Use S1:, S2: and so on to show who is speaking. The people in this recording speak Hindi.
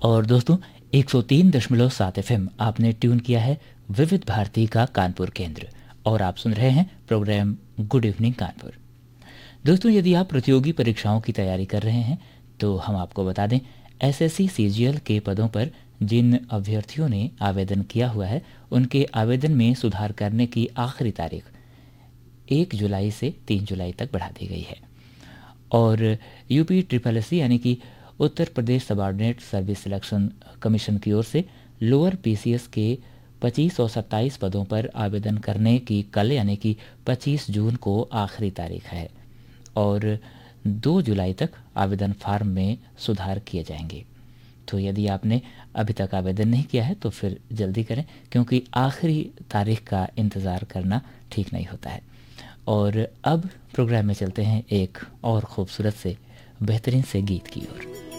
S1: और दोस्तों 103.7 एफएम आपने ट्यून किया है विविध भारती का कानपुर केंद्र और आप सुन रहे हैं प्रोग्राम गुड इवनिंग कानपुर। दोस्तों यदि आप प्रतियोगी परीक्षाओं की तैयारी कर रहे हैं तो हम आपको बता दें एसएससी सीजीएल के पदों पर जिन अभ्यर्थियों ने आवेदन किया हुआ है उनके आवेदन में सुधार करने की आखिरी तारीख 1 जुलाई से 3 जुलाई तक बढ़ा दी गई है। और यूपी ट्रिपल एस यानी कि Uttar Pradesh subordinate service selection commission की ओर से लोअर पीसीएस के 25 और 27 पदों पर आवेदन करने की कल यानी कि 25 जून को आखिरी तारीख है और 2 जुलाई तक आवेदन फार्म में सुधार किए जाएंगे। तो यदि आपने अभी तक आवेदन नहीं किया है तो फिर जल्दी करें क्योंकि आखिरी तारीख का इंतज़ार करना ठीक नहीं होता है। और अब प्रोग्राम में चलते हैं एक और खूबसूरत से बेहतरीन से गीत की ओर।